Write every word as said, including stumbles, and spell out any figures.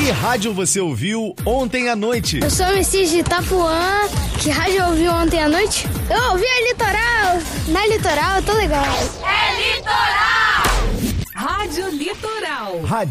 Que rádio você ouviu ontem à noite? Eu sou o Messias de Itapuã. Que rádio eu ouvi ontem à noite? Eu ouvi a Litoral. Na Litoral, tô legal. É Litoral! Rádio Litoral. Rádio